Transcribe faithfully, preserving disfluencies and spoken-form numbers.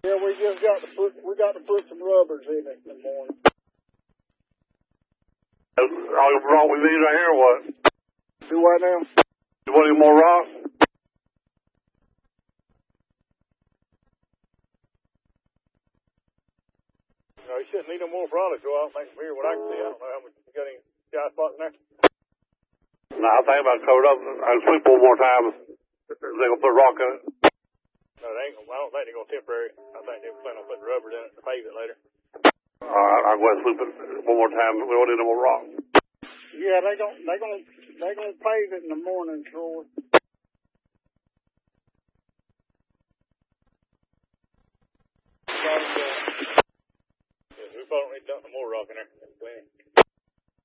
Yeah, we just got to put we got to put some rubbers in it in the morning. All the rock we need right here, or what? Do what now? You want any more rock? No, you shouldn't need no more product. So I don't think from here what I can see. I don't know how much you got any sky spots in there. No, I think about covered up. I'll sweep one more time. They're gonna put rock in it. No, they ain't. I don't think they're gonna temporary. I think they're planning on putting rubber in it to pave it later. All right, I'll go ahead and sweep it one more time. We don't need no more rock. Yeah, they gon' they gonna they gonna pave it in the morning, Troy. Yeah, we probably don't need to dump no more rock in there. That's plenty.